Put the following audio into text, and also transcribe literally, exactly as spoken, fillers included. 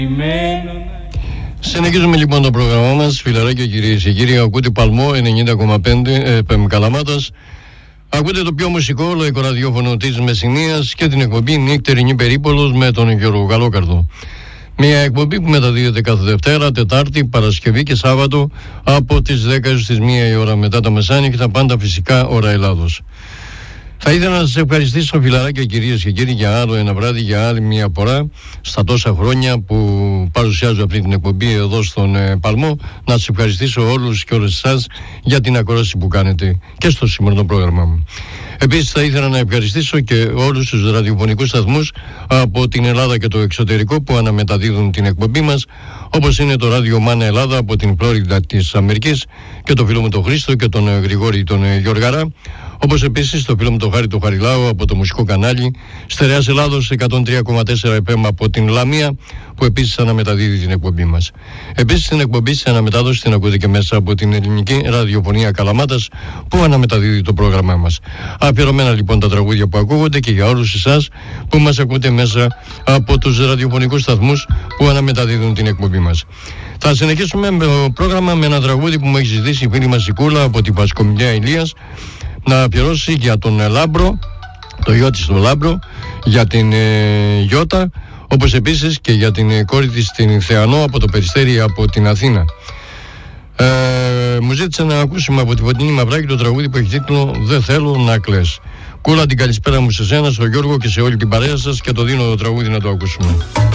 Συνεχίζουμε λοιπόν το πρόγραμμά μας, φιλαράκια κυρίες και κύριοι. Ακούτε Παλμό ενενήντα κόμμα πέντε εφ εμ Καλαμάτας. Ακούτε το πιο μουσικό λαϊκό ραδιόφωνο της Μεσσηνίας και την εκπομπή Νύκτερινή Περίπολος με τον Γιώργο Καλόκαρδο. Μια εκπομπή που μεταδίδεται κάθε Δευτέρα, Τετάρτη, Παρασκευή και Σάββατο από τις δέκα έως τις μία η ώρα μετά τα μεσάνυχτα, πάντα φυσικά ώρα Ελλάδος. Θα ήθελα να σας ευχαριστήσω, φιλαράκια κυρίες και κύριοι, για άλλο ένα βράδυ, για άλλη μια φορά στα τόσα χρόνια που παρουσιάζω αυτή την εκπομπή εδώ στον ε, Παλμό. Να σας ευχαριστήσω όλους και όλες εσάς για την ακρόαση που κάνετε και στο σημερινό πρόγραμμα μου. Επίσης θα ήθελα να ευχαριστήσω και όλους τους ραδιοφωνικούς σταθμούς από την Ελλάδα και το εξωτερικό που αναμεταδίδουν την εκπομπή μας, όπως είναι το ράδιο Μάνα Ελλάδα από την Φλόριντα της Αμερικής και το φίλο μου τον Χρήστο και τον ε, Γρηγόρη τον ε, Γιωργαρά. Όπως επίσης το φίλο μου τον Χάρη τον Χαριλάου από το μουσικό κανάλι Στερεάς Ελλάδος εκατόν τρία κόμμα τέσσερα εφ εμ από την Λαμία, που επίσης αναμεταδίδει την εκπομπή μας. Επίσης την εκπομπή σε αναμετάδοση την ακούτε και μέσα από την Ελληνική Ραδιοφωνία Καλαμάτας, που αναμεταδίδει το πρόγραμμά μας. Αφιερωμένα λοιπόν τα τραγούδια που ακούγονται και για όλους εσάς που μας ακούτε μέσα από τους ραδιοφωνικούς σταθμούς που αναμεταδίδουν την εκπομπή μας. Θα συνεχίσουμε με το πρόγραμμα με ένα τραγούδι που μου έχει ζητήσει η φίλη μας η Κούλα από την Πασκομιλιά Ηλίας να αφιερώσει για τον Λάμπρο, το γιο της τον Λάμπρο, για την ε, Γιώτα, όπως επίσης και για την ε, κόρη της την Θεανό από το Περιστέρι από την Αθήνα. Ε, μου ζήτησε να ακούσουμε από τη Φωτεινή Μαυράκη το τραγούδι που έχει τίτλο «Δεν θέλω να κλαις». Κούλα, την καλησπέρα μου σε σένα, στον Γιώργο και σε όλη την παρέα σας, και το δίνω το τραγούδι να το ακούσουμε.